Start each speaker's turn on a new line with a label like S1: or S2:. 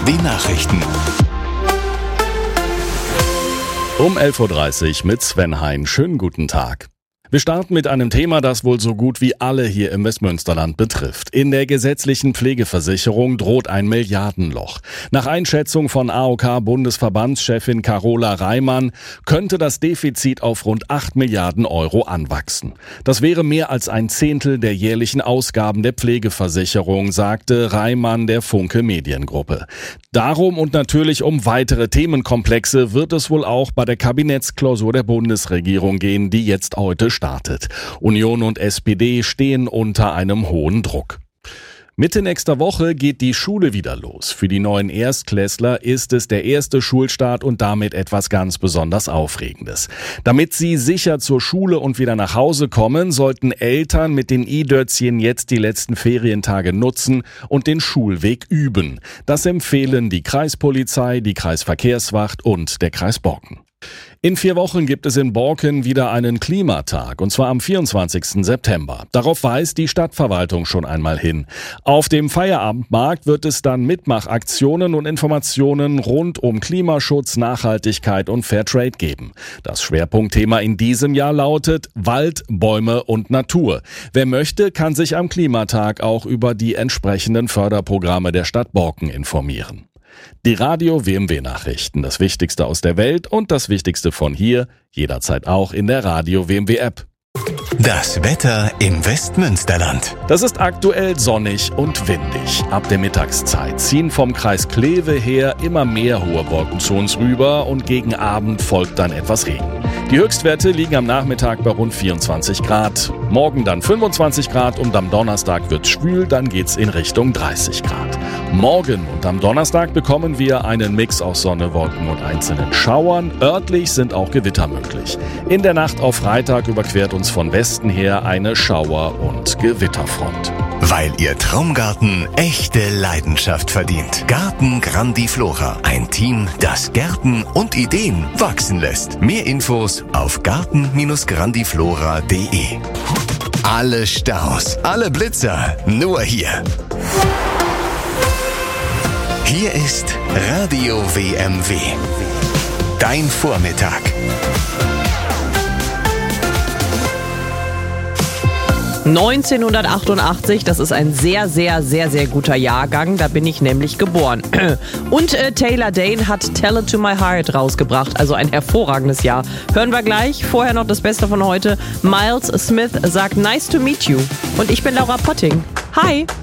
S1: Die Nachrichten.
S2: Um 11.30 Uhr mit Sven Hein. Schönen guten Tag. Wir starten mit einem Thema, das wohl so gut wie alle hier im Westmünsterland betrifft. In der gesetzlichen Pflegeversicherung droht ein Milliardenloch. Nach Einschätzung von AOK-Bundesverbandschefin Carola Reimann könnte das Defizit auf rund 8 Milliarden Euro anwachsen. Das wäre mehr als ein Zehntel der jährlichen Ausgaben der Pflegeversicherung, sagte Reimann der Funke Mediengruppe. Darum und natürlich um weitere Themenkomplexe wird es wohl auch bei der Kabinettsklausur der Bundesregierung gehen, die jetzt heute startet. Union und SPD stehen unter einem hohen Druck. Mitte nächster Woche geht die Schule wieder los. Für die neuen Erstklässler ist es der erste Schulstart und damit etwas ganz besonders Aufregendes. Damit sie sicher zur Schule und wieder nach Hause kommen, sollten Eltern mit den i-Dötzchen jetzt die letzten Ferientage nutzen und den Schulweg üben. Das empfehlen die Kreispolizei, die Kreisverkehrswacht und der Kreis Borken. In 4 Wochen gibt es in Borken wieder einen Klimatag, und zwar am 24. September. Darauf weist die Stadtverwaltung schon einmal hin. Auf dem Feierabendmarkt wird es dann Mitmachaktionen und Informationen rund um Klimaschutz, Nachhaltigkeit und Fairtrade geben. Das Schwerpunktthema in diesem Jahr lautet Wald, Bäume und Natur. Wer möchte, kann sich am Klimatag auch über die entsprechenden Förderprogramme der Stadt Borken informieren. Die Radio WMW Nachrichten, das Wichtigste aus der Welt und das Wichtigste von hier, jederzeit auch in der Radio WMW App.
S1: Das Wetter im Westmünsterland.
S2: Das ist aktuell sonnig und windig. Ab der Mittagszeit ziehen vom Kreis Kleve her immer mehr hohe Wolken zu uns rüber und gegen Abend folgt dann etwas Regen. Die Höchstwerte liegen am Nachmittag bei rund 24 Grad. Morgen dann 25 Grad und am Donnerstag wird's schwül, dann geht's in Richtung 30 Grad. Morgen und am Donnerstag bekommen wir einen Mix aus Sonne, Wolken und einzelnen Schauern. Örtlich sind auch Gewitter möglich. In der Nacht auf Freitag überquert uns von Westen her eine Schauer- und Gewitterfront.
S1: Weil Ihr Traumgarten echte Leidenschaft verdient. Garten Grandiflora. Ein Team, das Gärten und Ideen wachsen lässt. Mehr Infos auf garten-grandiflora.de. Alle Staus, alle Blitzer, nur hier. Hier ist Radio WMW. Dein Vormittag.
S3: ...1988, das ist ein sehr, sehr, sehr, sehr guter Jahrgang. Da bin ich nämlich geboren. Und Taylor Dayne hat Tell It To My Heart rausgebracht. Also ein hervorragendes Jahr. Hören wir gleich. Vorher noch das Beste von heute. Miles Smith sagt Nice to meet you. Und ich bin Laura Potting. Hi!